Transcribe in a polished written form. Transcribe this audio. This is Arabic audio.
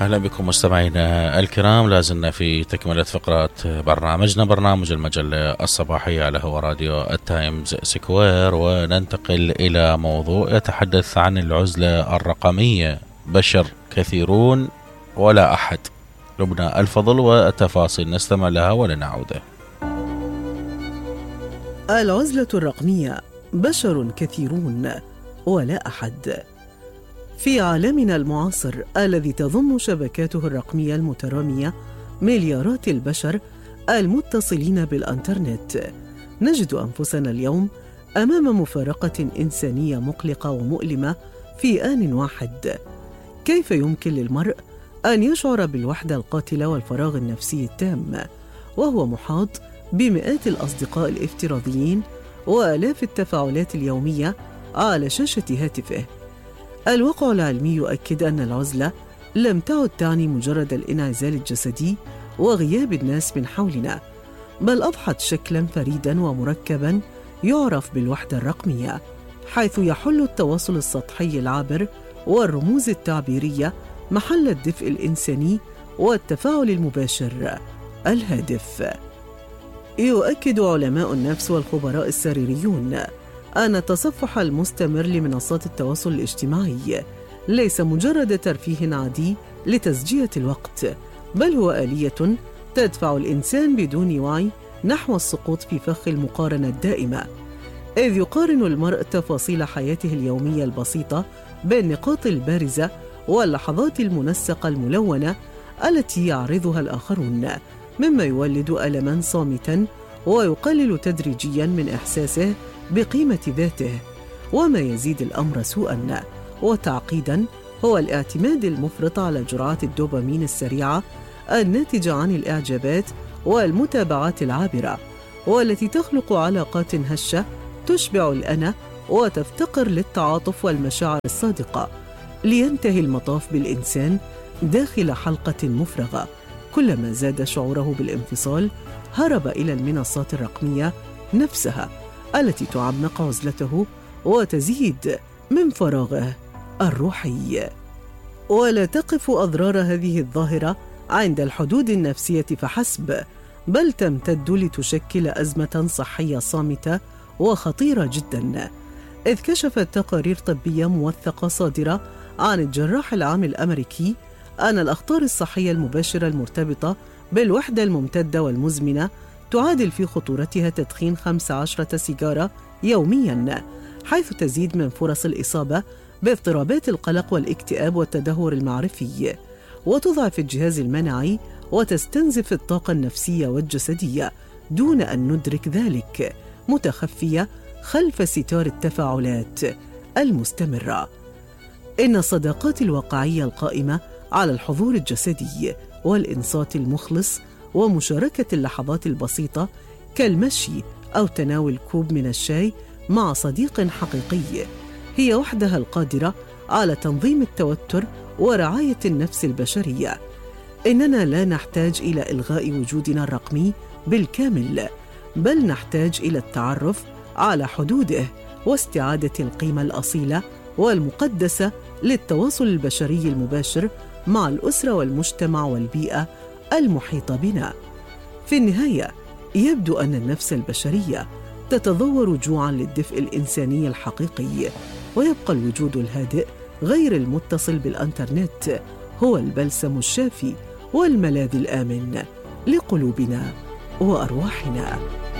أهلا بكم مستمعينا الكرام، لازلنا في تكملة فقرات برنامجنا، برنامج المجلة الصباحية على هو راديو التايمز سكوير، وننتقل إلى موضوع يتحدث عن العزلة الرقمية. بشر كثيرون ولا أحد. لبنى الفضل والتفاصيل، نستمع لها ولنعود. العزلة الرقمية، بشر كثيرون ولا أحد. في عالمنا المعاصر الذي تضم شبكاته الرقمية المترامية مليارات البشر المتصلين بالإنترنت، نجد أنفسنا اليوم أمام مفارقة إنسانية مقلقة ومؤلمة في آن واحد. كيف يمكن للمرء أن يشعر بالوحدة القاتلة والفراغ النفسي التام وهو محاط بمئات الأصدقاء الافتراضيين وآلاف التفاعلات اليومية على شاشة هاتفه؟ الواقع العلمي يؤكد أن العزلة لم تعد تعني مجرد الانعزال الجسدي وغياب الناس من حولنا، بل أضحت شكلاً فريداً ومركباً يعرف بالوحدة الرقمية، حيث يحل التواصل السطحي العابر والرموز التعبيرية محل الدفء الإنساني والتفاعل المباشر الهادف. يؤكد علماء النفس والخبراء السريريون أن التصفح المستمر لمنصات التواصل الاجتماعي ليس مجرد ترفيه عادي لتسجية الوقت، بل هو آلية تدفع الإنسان بدون وعي نحو السقوط في فخ المقارنة الدائمة، إذ يقارن المرء تفاصيل حياته اليومية البسيطة بالنقاط البارزة واللحظات المنسقة الملونة التي يعرضها الآخرون، مما يولد ألماً صامتاً ويقلل تدريجياً من إحساسه بقيمة ذاته. وما يزيد الأمر سوءاً وتعقيداً هو الاعتماد المفرط على جرعات الدوبامين السريعة الناتجة عن الإعجابات والمتابعات العابرة، والتي تخلق علاقات هشة تشبع الأنا وتفتقر للتعاطف والمشاعر الصادقة، لينتهي المطاف بالإنسان داخل حلقة مفرغة. كلما زاد شعوره بالانفصال هرب إلى المنصات الرقمية نفسها التي تعمق عزلته وتزيد من فراغه الروحي. ولا تقف أضرار هذه الظاهرة عند الحدود النفسية فحسب، بل تمتد لتشكل أزمة صحية صامتة وخطيرة جداً، إذ كشفت تقارير طبية موثقة صادرة عن الجراح العام الأمريكي أن الأخطار الصحية المباشرة المرتبطة بالوحدة الممتدة والمزمنة تعادل في خطورتها تدخين 15 سيجارة يومياً، حيث تزيد من فرص الإصابة باضطرابات القلق والاكتئاب والتدهور المعرفي، وتضعف الجهاز المناعي وتستنزف الطاقة النفسية والجسدية دون أن ندرك ذلك، متخفية خلف ستار التفاعلات المستمرة. إن الصداقات الواقعية القائمة على الحضور الجسدي والإنصات المخلص ومشاركة اللحظات البسيطة كالمشي أو تناول كوب من الشاي مع صديق حقيقي هي وحدها القادرة على تنظيم التوتر ورعاية النفس البشرية. إننا لا نحتاج إلى إلغاء وجودنا الرقمي بالكامل، بل نحتاج إلى التعرف على حدوده واستعادة القيمة الأصيلة والمقدسة للتواصل البشري المباشر مع الأسرة والمجتمع والبيئة المحيطة بنا. في النهاية يبدو أن النفس البشرية تتضور جوعاً للدفء الإنساني الحقيقي، ويبقى الوجود الهادئ غير المتصل بالإنترنت هو البلسم الشافي والملاذ الآمن لقلوبنا وأرواحنا.